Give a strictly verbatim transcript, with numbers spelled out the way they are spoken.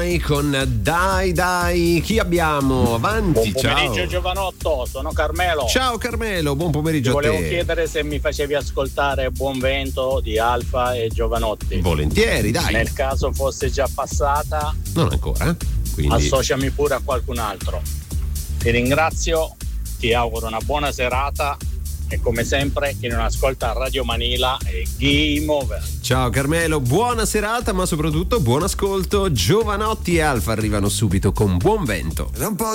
Con dai dai, chi abbiamo? Avanti, buon pomeriggio ciao. Giovanotto, sono Carmelo. Ciao Carmelo, buon pomeriggio Ti a te. volevo chiedere se mi facevi ascoltare Buon Vento di Alfa e Giovanotti. Volentieri, dai. Nel caso fosse già passata, non ancora, quindi associami pure a qualcun altro. Ti ringrazio, ti auguro una buona serata e come sempre chi non ascolta Radio Manila è Game Over. Ciao Carmelo, buona serata ma soprattutto buon ascolto. Giovanotti e Alfa arrivano subito con Buon Vento.